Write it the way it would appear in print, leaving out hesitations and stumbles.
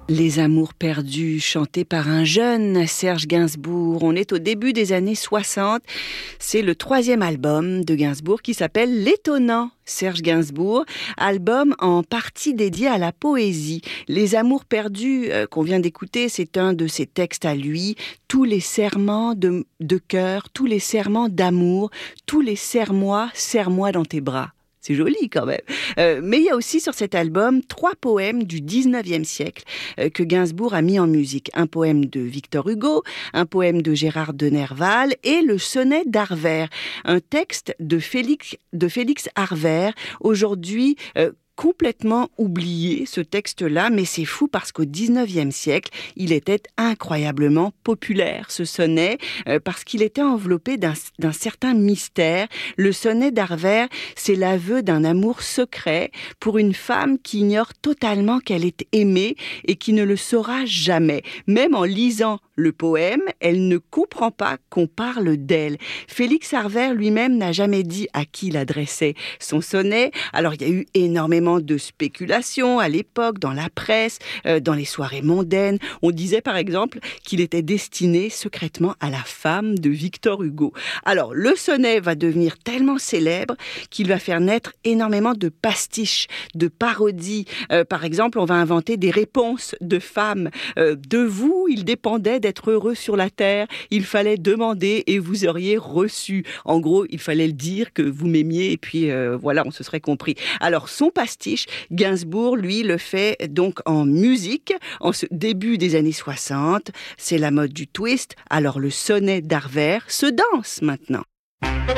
Les amours perdus, chantés par un jeune Serge Gainsbourg. On est au début des années 60. C'est le 3e album de Gainsbourg qui s'appelle L'étonnant Serge Gainsbourg. Album en partie dédié à la poésie. Les amours perdus qu'on vient d'écouter, c'est un de ses textes à lui. Tous les serments de cœur, tous les serments d'amour, tous les serre-moi dans tes bras. C'est joli quand même. Mais il y a aussi sur cet album 3 poèmes du 19e siècle que Gainsbourg a mis en musique. Un poème de Victor Hugo, un poème de Gérard de Nerval et le sonnet d'Arvert, un texte de Félix Arvert, aujourd'hui complètement oublié ce texte-là, mais c'est fou parce qu'au 19e siècle, il était incroyablement populaire, ce sonnet, parce qu'il était enveloppé d'un certain mystère. Le sonnet d'Arvert, c'est l'aveu d'un amour secret pour une femme qui ignore totalement qu'elle est aimée et qui ne le saura jamais. Même en lisant le poème, elle ne comprend pas qu'on parle d'elle. Félix Arvert lui-même n'a jamais dit à qui il adressait son sonnet. Alors il y a eu énormément de spéculations à l'époque, dans la presse, dans les soirées mondaines. On disait par exemple qu'il était destiné secrètement à la femme de Victor Hugo. Alors le sonnet va devenir tellement célèbre qu'il va faire naître énormément de pastiches, de parodies. Par exemple, on va inventer des réponses de femmes. De vous, il dépendait d'être heureux sur la terre, il fallait demander et vous auriez reçu. En gros, il fallait le dire que vous m'aimiez et puis voilà, on se serait compris. Alors, son pastiche, Gainsbourg, lui, le fait donc en musique, en ce début des années 60. C'est la mode du twist. Alors, le sonnet d'Arvert se danse maintenant.